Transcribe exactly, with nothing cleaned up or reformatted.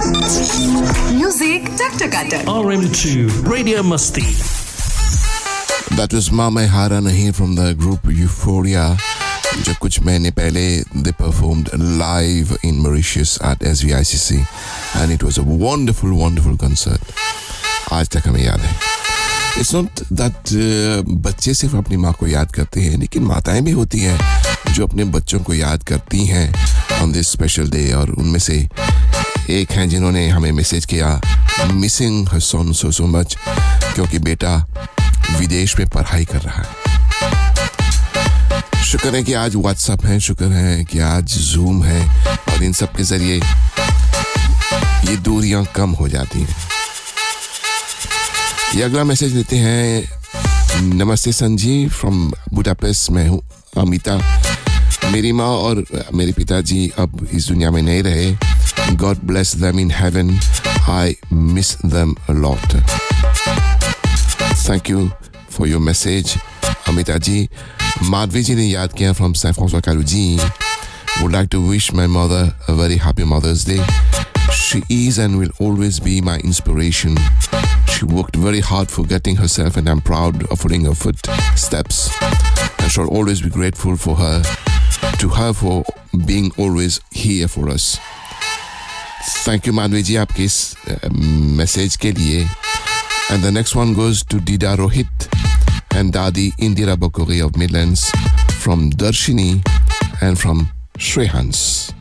Music Tak Taka R M two Radio Musti. That was Mama Hara Nahi from the group Euphoria. जो कुछ महीने पहले they performed live in Mauritius at S V I C C and it was a wonderful wonderful concert. आज तक हमें याद है. It's not that uh, बच्चे सिर्फ अपनी माँ को याद करते हैं, लेकिन माताएं भी होती हैं जो अपने बच्चों को याद करती हैं on this special day. और उनमें से एक हैं जिन्होंने हमें मैसेज किया missing her son so so much क्योंकि बेटा विदेश में पढ़ाई कर रहा है. शुक्र है कि आज व्हाट्सएप है, शुक्र है कि आज जूम है और इन सब के जरिए ये दूरियां कम हो जाती हैं. ये अगला मैसेज लेते हैं. नमस्ते संजी फ्रॉम बुडापेस्ट. मैं हूँ अमिता. मेरी माँ और मेरे पिताजी अब इस दुनिया में नहीं रहे. God bless them in heaven. I miss them a lot. Thank you for your message Amita जी. माधवी जी ने याद किया from San Francois कालूजी. Would like to wish my mother a very happy Mother's Day. She is and will always be my inspiration. She worked very hard for getting herself and I'm proud of following her footsteps. I shall always be grateful for her, to her for being always here for us. Thank you Madhvi ji आपके इस message के लिए. And the next one goes to Dida Rohit and Dadi Indira Bokori of Midlands, from Darshini and from Shreyhans.